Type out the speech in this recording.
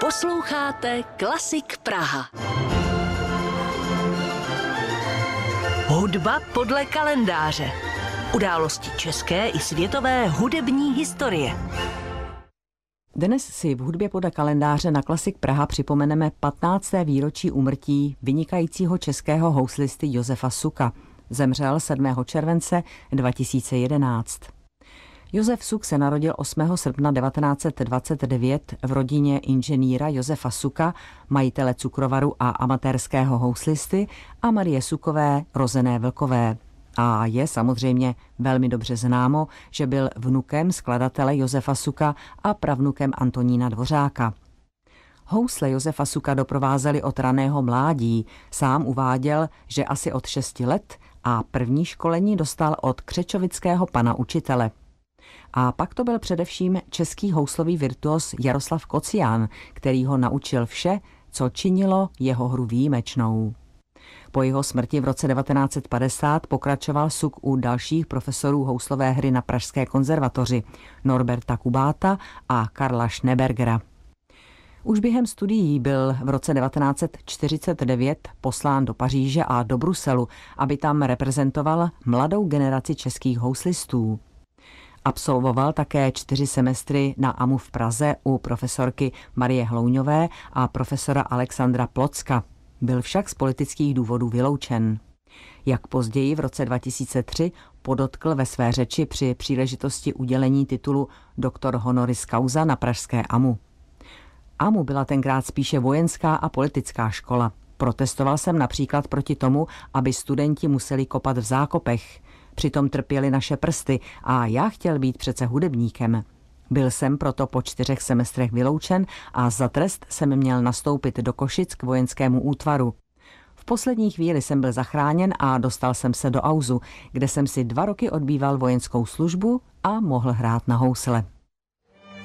Posloucháte Klasik Praha. Hudba podle kalendáře. Události české i světové hudební historie. Dnes si v hudbě podle kalendáře na Klasik Praha připomeneme 15. výročí úmrtí vynikajícího českého houslisty Josefa Suka. Zemřel 7. července 2011. Josef Suk se narodil 8. srpna 1929 v rodině inženýra Josefa Suka, majitele cukrovaru a amatérského houslisty, a Marie Sukové, rozené Vlkové. A je samozřejmě velmi dobře známo, že byl vnukem skladatele Josefa Suka a pravnukem Antonína Dvořáka. Housle Josefa Suka doprovázely od raného mládí. Sám uváděl, že asi od 6 let a první školení dostal od křečovického pana učitele. A pak to byl především český houslový virtuos Jaroslav Kocián, který ho naučil vše, co činilo jeho hru výjimečnou. Po jeho smrti v roce 1950 pokračoval Suk u dalších profesorů houslové hry na Pražské konzervatoři, Norberta Kubáta a Karla Schnebergera. Už během studií byl v roce 1949 poslán do Paříže a do Bruselu, aby tam reprezentoval mladou generaci českých houslistů. Absolvoval také 4 semestry na AMU v Praze u profesorky Marie Hlouňové a profesora Alexandra Plocka. Byl však z politických důvodů vyloučen. Jak později v roce 2003 podotkl ve své řeči při příležitosti udělení titulu doktor honoris causa na pražské AMU. AMU byla tenkrát spíše vojenská a politická škola. Protestoval jsem například proti tomu, aby studenti museli kopat v zákopech. Přitom trpěly naše prsty a já chtěl být přece hudebníkem. Byl jsem proto po 4 semestrech vyloučen a za trest jsem měl nastoupit do Košic k vojenskému útvaru. V poslední chvíli jsem byl zachráněn a dostal jsem se do Auzu, kde jsem si 2 roky odbýval vojenskou službu a mohl hrát na housle.